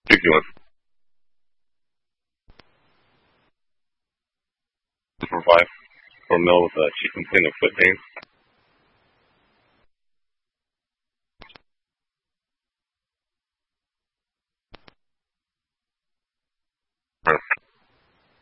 61. For 5. For Mill with a cheek complaint of foot pain.